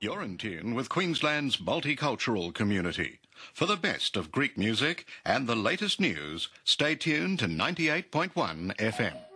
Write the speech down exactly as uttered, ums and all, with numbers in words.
You're in tune with Queensland's multicultural community. For the best of Greek music and the latest news, stay tuned to ninety-eight point one F M.